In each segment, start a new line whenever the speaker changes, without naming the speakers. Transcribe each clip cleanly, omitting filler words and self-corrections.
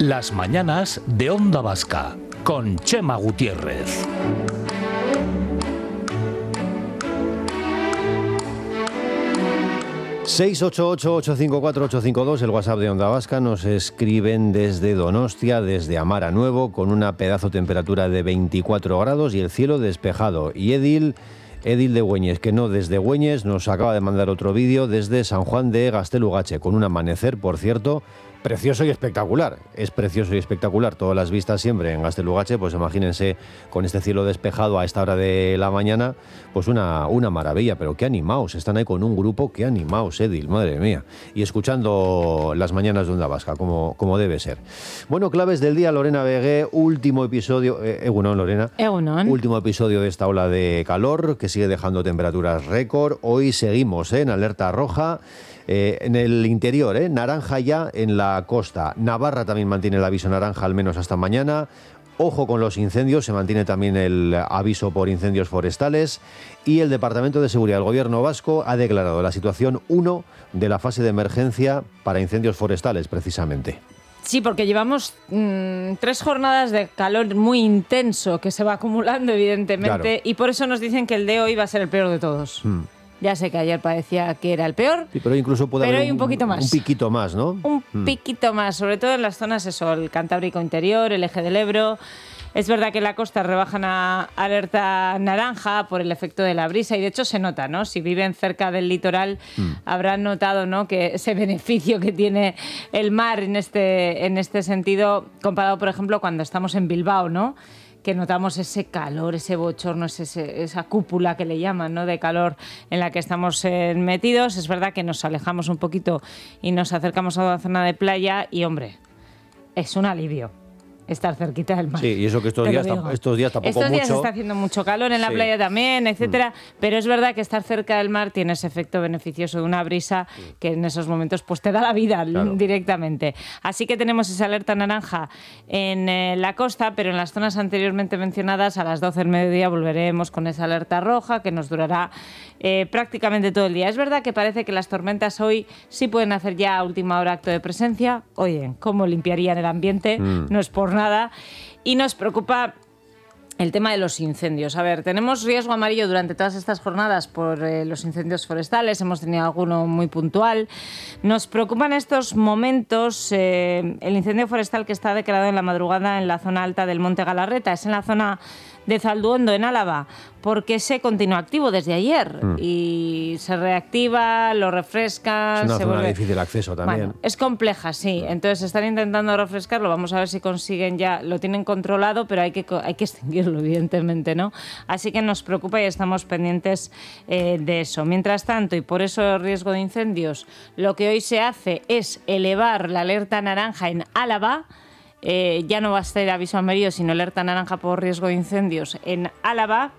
Las mañanas de Onda Vasca, con Chema Gutiérrez.
...688-854-852, el WhatsApp de Onda Vasca. Nos escriben desde Donostia, desde Amara Nuevo, con una pedazo temperatura de 24 grados y el cielo despejado. Y Edil de Güeñes, que no desde Güeñes, nos acaba de mandar otro vídeo desde San Juan de Gaztelugatxe, con un amanecer, por cierto, precioso y espectacular. Es precioso y espectacular. Todas las vistas siempre en Gaztelugatxe, pues imagínense con este cielo despejado a esta hora de la mañana, pues una maravilla. Pero qué animaos, están ahí con un grupo, qué animaos, Edil, madre mía. Y escuchando las mañanas de Onda Vasca, como debe ser. Bueno, claves del día, Lorena Vegué, último episodio, Egunon, Lorena.
Egunon.
Último episodio de esta ola de calor, que sigue dejando temperaturas récord. Hoy seguimos en alerta roja. En el interior, naranja ya en la costa. Navarra también mantiene el aviso naranja al menos hasta mañana. Ojo con los incendios, se mantiene también el aviso por incendios forestales. Y el Departamento de Seguridad del Gobierno Vasco ha declarado la situación 1 de la fase de emergencia para incendios forestales, precisamente.
Sí, porque llevamos 3 jornadas de calor muy intenso que se va acumulando, evidentemente, claro. Y por eso nos dicen que el de hoy va a ser el peor de todos. Ya sé que ayer parecía que era el peor,
sí, pero incluso puede haber
un poquito más.
Un piquito más, ¿no?
Un piquito más, sobre todo en las zonas, el Cantábrico interior, el eje del Ebro. Es verdad que en la costa rebajan a alerta naranja por el efecto de la brisa y de hecho se nota, ¿no? Si viven cerca del litoral habrán notado, ¿no?, que ese beneficio que tiene el mar en este sentido, comparado, por ejemplo, cuando estamos en Bilbao, ¿no?, que notamos ese calor, ese bochorno, esa cúpula que le llaman, ¿no?, de calor en la que estamos metidos. Es verdad que nos alejamos un poquito y nos acercamos a la zona de playa y, hombre, es un alivio estar cerquita del mar.
Sí, y eso que estos días tampoco
estos días
mucho.
Está haciendo mucho calor en la playa también, etcétera, pero es verdad que estar cerca del mar tiene ese efecto beneficioso de una brisa que en esos momentos pues te da la vida, claro, directamente. Así que tenemos esa alerta naranja en la costa, pero en las zonas anteriormente mencionadas a las 12 del mediodía volveremos con esa alerta roja que nos durará prácticamente todo el día. Es verdad que parece que las tormentas hoy sí pueden hacer ya a última hora acto de presencia. Oye, ¿cómo limpiarían el ambiente? No es por nada. Y nos preocupa el tema de los incendios. A ver, tenemos riesgo amarillo durante todas estas jornadas por los incendios forestales. Hemos tenido alguno muy puntual. Nos preocupa en estos momentos el incendio forestal que está declarado en la madrugada en la zona alta del Monte Galarreta. Es en la zona de Zalduondo, en Álava, porque se continúa activo desde ayer y se reactiva, lo refresca.
Es una
se
zona
vuelve...
de difícil acceso también.
Bueno, es compleja, sí. Entonces están intentando refrescarlo. Vamos a ver si consiguen ya. Lo tienen controlado, pero hay que extinguirlo, evidentemente, ¿no? Así que nos preocupa y estamos pendientes de eso. Mientras tanto, y por eso el riesgo de incendios, lo que hoy se hace es elevar la alerta naranja en Álava. Ya no va a ser aviso amarillo, sino alerta naranja por riesgo de incendios en Álava.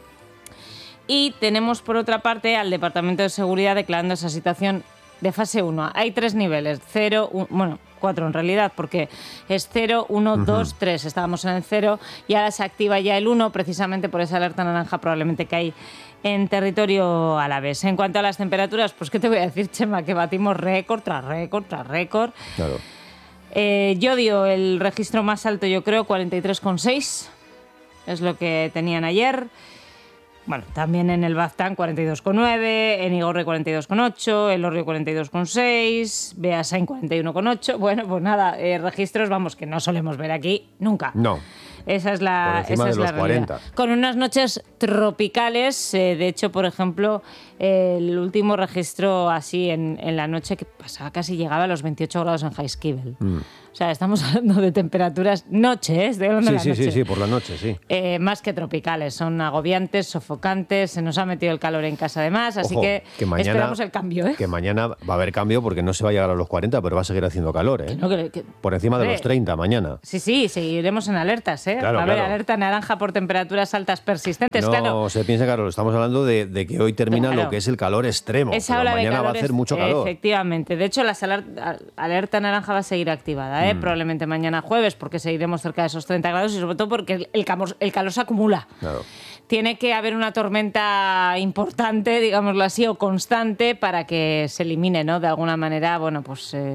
Y tenemos, por otra parte, al Departamento de Seguridad declarando esa situación de fase 1. Hay 3 niveles, 0, 1, bueno, 4 en realidad, porque es 0, 1, 2, 3. Estábamos en el 0 y ahora se activa ya el 1, precisamente por esa alerta naranja probablemente que hay en territorio alavés. En cuanto a las temperaturas, pues ¿qué te voy a decir, Chema? Que batimos récord tras récord tras récord.
Claro.
Llodio, el registro más alto, yo creo, 43,6. Es lo que tenían ayer. Bueno, también en el Baztán 42,9, en Igorre 42,8, el Orrio 42,6, Beasain 41,8. Bueno, pues nada, registros, vamos, que no solemos ver aquí nunca.
No.
Esa es la,
por encima
esa es
de los
la realidad.
40.
Con unas noches tropicales. De hecho, por ejemplo, el último registro así en la noche que pasaba casi llegaba a los 28 grados en Jaizkibel. O sea, estamos hablando de temperaturas noche, estoy hablando de la noche.
Sí, por la noche, sí.
Más que tropicales, son agobiantes, sofocantes, se nos ha metido el calor en casa además, así que mañana, esperamos el cambio.
Que mañana va a haber cambio porque no se va a llegar a los 40, pero va a seguir haciendo calor, ¿eh? Por encima de los 30 mañana.
Sí, seguiremos en alertas, ¿eh?
Claro,
va a haber alerta naranja por temperaturas altas persistentes,
no,
claro.
Se piensa, claro, estamos hablando de que hoy termina lo que es el calor extremo,
esa
pero
ola
mañana
de
va a hacer mucho calor.
Efectivamente, de hecho la alerta naranja va a seguir activada, probablemente mañana jueves, porque seguiremos cerca de esos 30 grados y sobre todo porque el calor se acumula.
Claro.
Tiene que haber una tormenta importante, digámoslo así, o constante para que se elimine, ¿no? De alguna manera, bueno, pues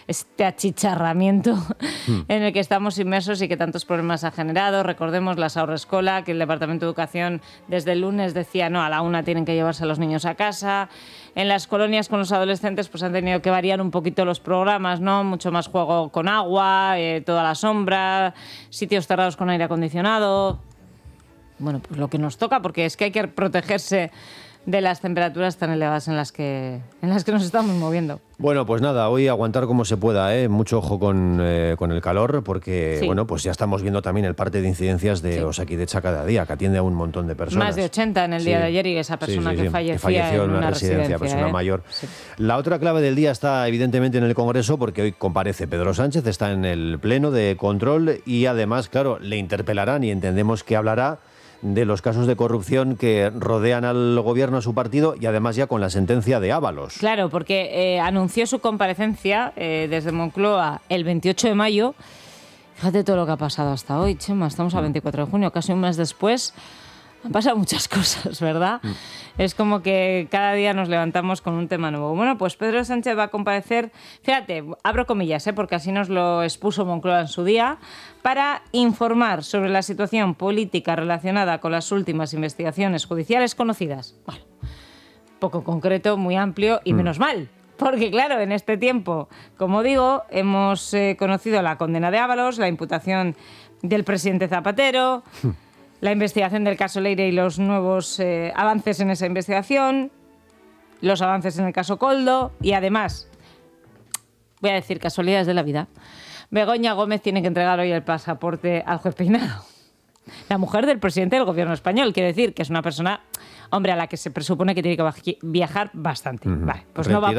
este achicharramiento en el que estamos inmersos y que tantos problemas ha generado. Recordemos las haurreskolak, que el Departamento de Educación desde el lunes decía no, a la 1 tienen que llevarse a los niños a casa. En las colonias con los adolescentes pues han tenido que variar un poquito los programas, ¿no? Mucho más juego con agua, toda la sombra, sitios cerrados con aire acondicionado. Bueno, pues lo que nos toca, porque es que hay que protegerse de las temperaturas tan elevadas en las que nos estamos moviendo.
Bueno, pues nada, hoy aguantar como se pueda, ¿eh? Mucho ojo con el calor, porque bueno, pues ya estamos viendo también el parte de incidencias de Osakidetza cada día, que atiende a un montón de personas.
Más de 80 en el día de ayer, y esa persona que falleció
en una residencia, persona mayor. Sí. La otra clave del día está evidentemente en el Congreso, porque hoy comparece Pedro Sánchez, está en el pleno de control y además, claro, le interpelarán y entendemos que hablará de los casos de corrupción que rodean al gobierno, a su partido, y además ya con la sentencia de Ábalos.
Claro, porque anunció su comparecencia desde Moncloa el 28 de mayo. Fíjate todo lo que ha pasado hasta hoy, Chema. Estamos a 24 de junio, casi un mes después. Han pasado muchas cosas, ¿verdad? Es como que cada día nos levantamos con un tema nuevo. Bueno, pues Pedro Sánchez va a comparecer, fíjate, abro comillas, porque así nos lo expuso Moncloa en su día, para informar sobre la situación política relacionada con las últimas investigaciones judiciales conocidas. Bueno, poco concreto, muy amplio y menos mal. Porque, claro, en este tiempo, como digo, hemos conocido la condena de Ábalos, la imputación del presidente Zapatero, la investigación del caso Leire y los nuevos avances en esa investigación, los avances en el caso Koldo y además, voy a decir casualidades de la vida, Begoña Gómez tiene que entregar hoy el pasaporte al juez Peinado. La mujer del presidente del gobierno español, quiere decir que es una persona, hombre, a la que se presupone que tiene que viajar bastante. Vale, pues no va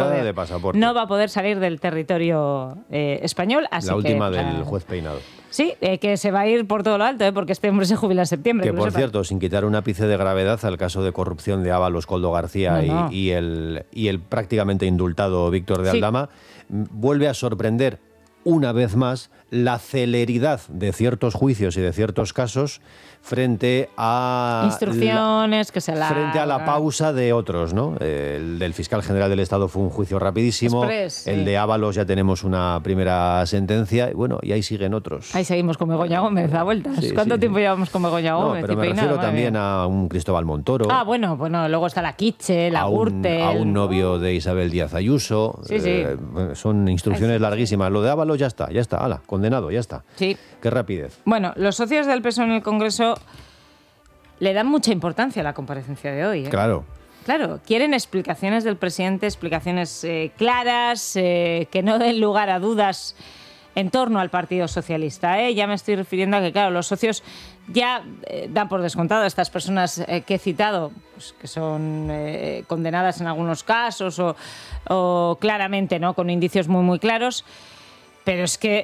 a poder salir del territorio español. Así
la última del juez Peinado.
Sí, que se va a ir por todo lo alto, porque este hombre se jubila en septiembre.
Que por cierto, sin quitar un ápice de gravedad al caso de corrupción de Ábalos, Koldo García y el prácticamente indultado Víctor de Aldama, vuelve a sorprender una vez más la celeridad de ciertos juicios y de ciertos casos frente a
instrucciones que se
frente a la pausa de otros, ¿no? El del fiscal general del Estado fue un juicio rapidísimo. El de Ábalos ya tenemos una primera sentencia y bueno, y ahí siguen otros.
Ahí seguimos con Begoña Gómez a vueltas. ¿Cuánto tiempo llevamos con Begoña Gómez?
No, pero me refiero también a un Cristóbal Montoro.
Bueno, luego está la Quiche, la Gürtel.
A un novio de Isabel Díaz Ayuso. Son instrucciones larguísimas. Lo de Ábalos ya está, ala, condenado, ya está.
Sí.
Qué rapidez.
Bueno, los socios del PSOE en el Congreso le dan mucha importancia a la comparecencia de hoy.
Claro,
quieren explicaciones del presidente, explicaciones claras, que no den lugar a dudas en torno al Partido Socialista. Ya me estoy refiriendo a que, claro, los socios ya dan por descontado a estas personas que he citado, pues, que son condenadas en algunos casos o claramente, ¿no?, con indicios muy, muy claros. Pero es que,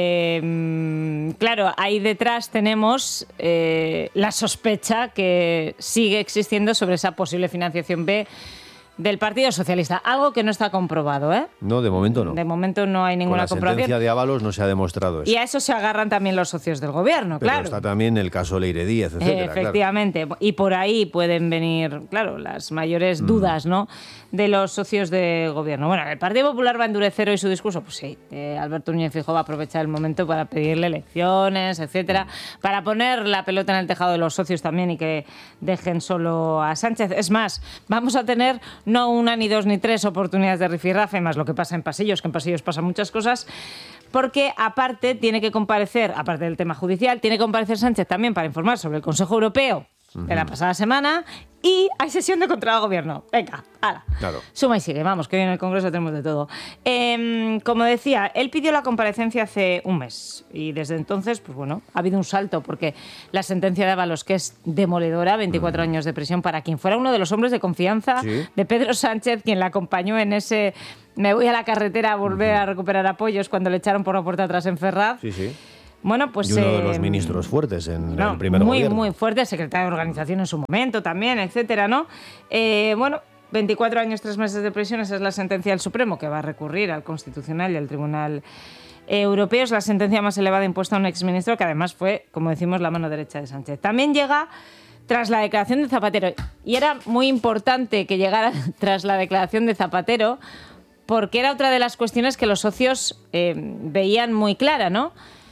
claro, ahí detrás tenemos la sospecha que sigue existiendo sobre esa posible financiación B del Partido Socialista. Algo que no está comprobado, ¿eh?
No, de momento no.
De momento no hay ninguna comprobación.
Con la sentencia de Ábalos no se ha demostrado eso.
Y a eso se agarran también los socios del gobierno,
pero
claro.
Está también el caso Leire Díaz, etcétera.
Efectivamente. Claro. Y por ahí pueden venir, claro, las mayores dudas, ¿no?, de los socios de gobierno. Bueno, el Partido Popular va a endurecer hoy su discurso. Pues sí, Alberto Núñez Feijóo va a aprovechar el momento para pedirle elecciones, etcétera, para poner la pelota en el tejado de los socios también y que dejen solo a Sánchez. Es más, vamos a tener no una, ni dos, ni tres oportunidades de rifirrafe, más lo que pasa en pasillos, que en pasillos pasan muchas cosas, porque aparte tiene que comparecer, aparte del tema judicial, tiene que comparecer Sánchez también para informar sobre el Consejo Europeo de la pasada semana y hay sesión de control al gobierno. Venga, hala.
Claro.
Suma y sigue, vamos, que hoy en el Congreso tenemos de todo. Como decía, él pidió la comparecencia hace un mes y desde entonces, pues bueno, ha habido un salto porque la sentencia de Ábalos, que es demoledora, 24 años de prisión para quien fuera uno de los hombres de confianza de Pedro Sánchez, quien la acompañó en ese me voy a la carretera a volver a recuperar apoyos cuando le echaron por la puerta atrás en Ferraz. Bueno, pues,
y uno de los ministros fuertes en el primer gobierno.
Muy fuerte, secretario de organización en su momento también, etcétera, ¿no? Bueno, 24 años, 3 meses de prisión, esa es la sentencia del Supremo, que va a recurrir al Constitucional y al Tribunal Europeo. Es la sentencia más elevada impuesta a un exministro, que además fue, como decimos, la mano derecha de Sánchez. También llega tras la declaración de Zapatero. Y era muy importante que llegara tras la declaración de Zapatero, porque era otra de las cuestiones que los socios veían muy clara, ¿no?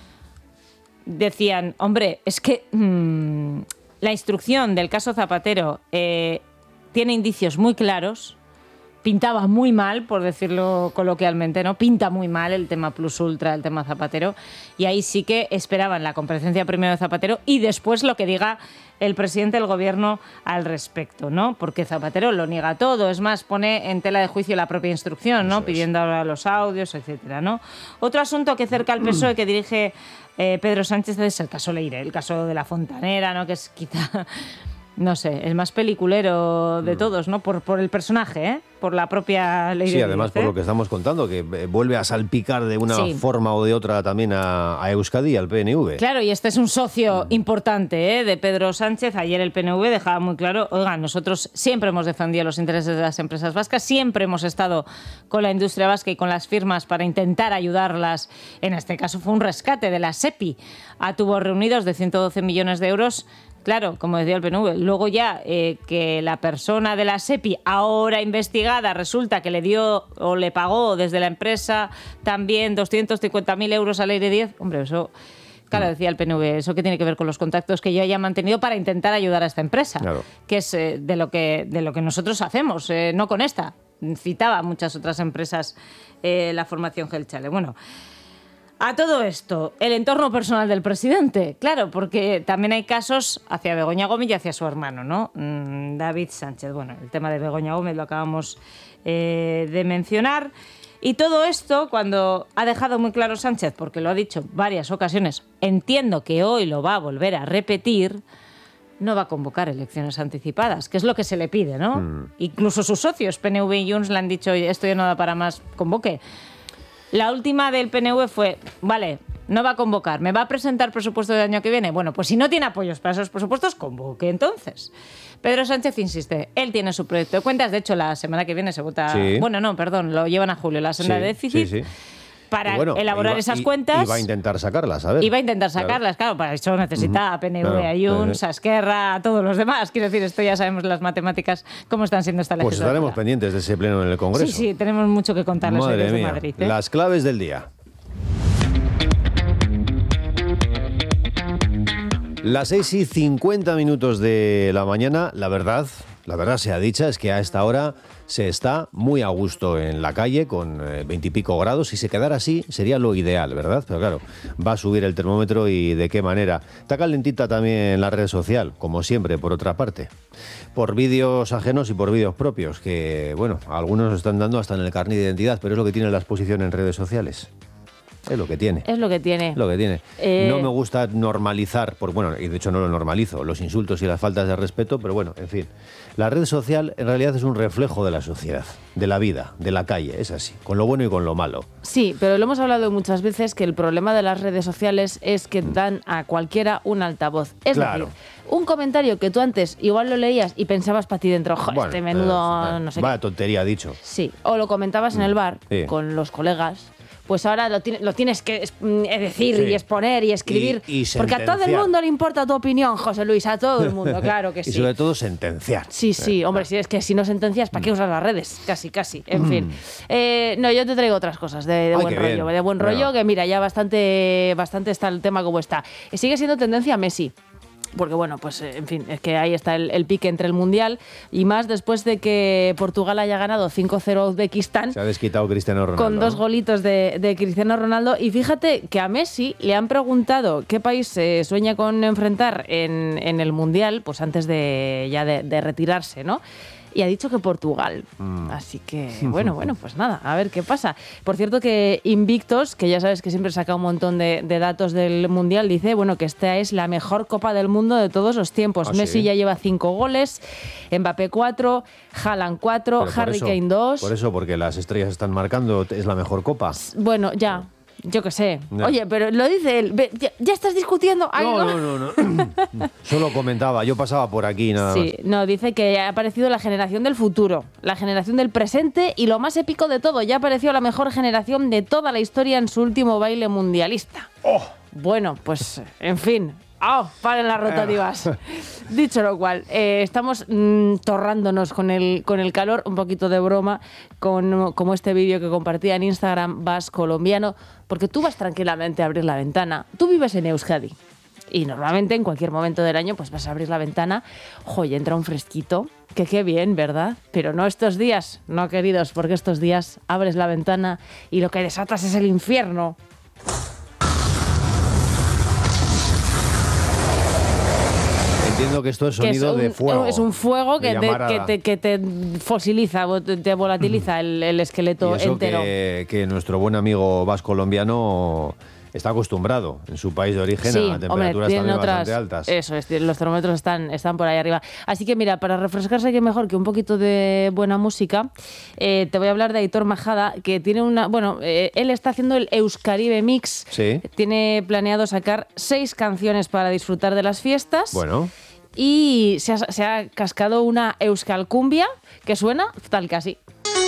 Decían, hombre, es que la instrucción del caso Zapatero tiene indicios muy claros, pintaba muy mal, por decirlo coloquialmente, ¿no? Pinta muy mal el tema Plus Ultra, el tema Zapatero, y ahí sí que esperaban la comparecencia primero de Zapatero y después lo que diga el presidente del gobierno al respecto, ¿no? Porque Zapatero lo niega todo, es más, pone en tela de juicio la propia instrucción, ¿no? Pidiendo ahora los audios, etcétera, ¿no? Otro asunto que cerca al PSOE que dirige Pedro Sánchez es el caso Leire, el caso de la Fontanera, ¿no? Que es quizá, no sé, el más peliculero de todos, ¿no? Por el personaje, ¿eh? Por la propia Leire.
Sí, además por lo que estamos contando, que vuelve a salpicar de una forma o de otra también a Euskadi, al PNV.
Claro, y este es un socio importante de Pedro Sánchez. Ayer el PNV dejaba muy claro, oigan, nosotros siempre hemos defendido los intereses de las empresas vascas, siempre hemos estado con la industria vasca y con las firmas para intentar ayudarlas. En este caso fue un rescate de la SEPI a tubos reunidos de 112 millones de euros. Claro, como decía el PNV, luego ya que la persona de la SEPI, ahora investigada, resulta que le dio o le pagó desde la empresa también 250.000 euros a Leire 10, hombre, eso, claro, decía el PNV, eso que tiene que ver con los contactos que yo haya mantenido para intentar ayudar a esta empresa, claro, que es de lo que nosotros hacemos, no con esta, citaba a muchas otras empresas la formación Gelchale. Bueno, a todo esto, el entorno personal del presidente, claro, porque también hay casos hacia Begoña Gómez y hacia su hermano, ¿no? David Sánchez. Bueno, el tema de Begoña Gómez lo acabamos de mencionar. Y todo esto, cuando ha dejado muy claro Sánchez, porque lo ha dicho varias ocasiones, entiendo que hoy lo va a volver a repetir, no va a convocar elecciones anticipadas, que es lo que se le pide, ¿no? Incluso sus socios, PNV y Junts, le han dicho, esto ya no da para más, convoque. La última del PNV fue, vale, no va a convocar, ¿me va a presentar presupuesto del año que viene? Bueno, pues si no tiene apoyos para esos presupuestos, convoque entonces. Pedro Sánchez insiste, él tiene su proyecto de cuentas, de hecho la semana que viene se vota, bueno, no, perdón, lo llevan a julio, la senda de déficit. Para elaborar esas cuentas.
Y va a intentar sacarlas, a ver.
Y va a intentar sacarlas, claro, para eso necesita a PNV, a Junts, a Esquerra, a todos los demás. Quiero decir, esto ya sabemos las matemáticas, cómo están siendo esta legislatura.
Pues estaremos pendientes de ese pleno en el Congreso.
Sí, tenemos mucho que contarles hoy desde Madrid.
Las claves del día. Las 6:50 de la mañana, la verdad sea dicha, es que a esta hora se está muy a gusto en la calle con 20 y pico grados. Si se quedara así sería lo ideal, ¿verdad? Pero claro, va a subir el termómetro y de qué manera. Está calentita también la red social, como siempre, por otra parte. Por vídeos ajenos y por vídeos propios, que, bueno, algunos están dando hasta en el carnet de identidad, pero es lo que tiene la exposición en redes sociales. Es lo que tiene.
Es lo que tiene.
Lo que tiene. No me gusta normalizar, y de hecho no lo normalizo, los insultos y las faltas de respeto, pero bueno, en fin. La red social en realidad es un reflejo de la sociedad, de la vida, de la calle, es así, con lo bueno y con lo malo.
Sí, pero lo hemos hablado muchas veces que el problema de las redes sociales es que dan a cualquiera un altavoz. Es decir, un comentario que tú antes igual lo leías y pensabas para ti dentro, este menudo no sé qué.
Vaya tontería dicho.
Sí, o lo comentabas en el bar con los colegas. Pues ahora lo tienes que decir y exponer y escribir.
Y
porque a todo el mundo le importa tu opinión, José Luis, a todo el mundo, claro que sí.
Y sobre todo sentenciar.
Sí, hombre, si es que si no sentencias, ¿para qué usas las redes? Casi, en fin. No, yo te traigo otras cosas de buen rollo. De buen rollo, que mira, ya bastante está el tema como está. Sigue siendo tendencia Messi. Porque bueno, pues en fin, es que ahí está el pique entre el Mundial y más después de que Portugal haya ganado 5-0 a Uzbekistán.
Se ha desquitado Cristiano Ronaldo.
Con 2 golitos de Cristiano Ronaldo. Y fíjate que a Messi le han preguntado qué país se sueña con enfrentar en el Mundial, pues antes de retirarse, ¿no? Y ha dicho que Portugal. Así que, bueno, pues nada, a ver qué pasa. Por cierto que Invictos, que ya sabes que siempre saca un montón de datos del Mundial, dice, bueno, que esta es la mejor Copa del Mundo de todos los tiempos. Messi ya lleva 5 goles, Mbappé 4, Haaland 4, Harry Kane 2.
Por eso, porque las estrellas están marcando, es la mejor Copa.
Bueno, ya. Yo qué sé. No. Oye, pero lo dice él. ¿Ya estás discutiendo algo?
No. Solo comentaba, yo pasaba por aquí nada más.
Sí, no, dice que ha aparecido la generación del futuro, la generación del presente y lo más épico de todo, ya apareció la mejor generación de toda la historia en su último baile mundialista.
¡Oh!
Bueno, pues, en fin. Paren las rotativas. Dicho lo cual, estamos torrándonos con el calor, un poquito de broma, como este vídeo que compartía en Instagram Vas Colombiano, porque tú vas tranquilamente a abrir la ventana. Tú vives en Euskadi y normalmente en cualquier momento del año pues vas a abrir la ventana, y entra un fresquito, que qué bien, ¿verdad? Pero no estos días, no queridos, porque estos días abres la ventana y lo que desatas es el infierno.
Entiendo que esto es sonido de fuego.
Es un fuego que te fosiliza, te volatiliza el esqueleto
y eso
entero.
Que nuestro buen amigo Vas Colombiano está acostumbrado en su país de origen a temperaturas también bastante altas.
Eso es, los termómetros están por ahí arriba. Así que mira, para refrescarse, que mejor que un poquito de buena música, te voy a hablar de Aitor Majada, que tiene él está haciendo el Euskaribe Mix.
Sí.
Tiene planeado sacar 6 canciones para disfrutar de las fiestas.
Bueno.
Y se ha cascado una Euskal Cumbia que suena tal que así.